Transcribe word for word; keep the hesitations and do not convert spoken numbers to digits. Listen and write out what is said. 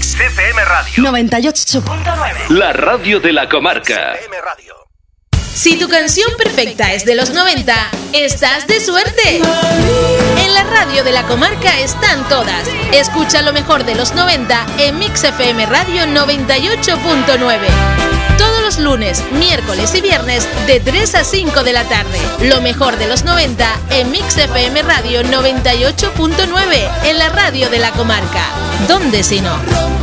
Mix F M Radio noventa y ocho punto nueve. La radio de la comarca. F M Radio. Si tu canción perfecta es de los noventa, estás de suerte. En la radio de la comarca están todas. Escucha lo mejor de los noventa en Mix F M Radio noventa y ocho punto nueve. Todos los lunes, miércoles y viernes de tres a cinco de la tarde. Lo mejor de los noventa en Mix F M Radio noventa y ocho punto nueve, en la radio de la comarca. ¿Dónde si no?